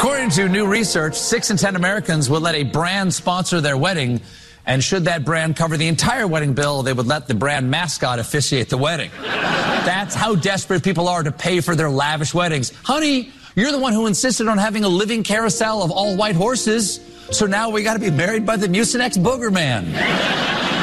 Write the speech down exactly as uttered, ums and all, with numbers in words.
According to new research, six in ten Americans would let a brand sponsor their wedding, and should that brand cover the entire wedding bill, they would let the brand mascot officiate the wedding. That's how desperate people are to pay for their lavish weddings. Honey, you're the one who insisted on having a living carousel of all white horses, so now we gotta be married by the Mucinex Booger Man.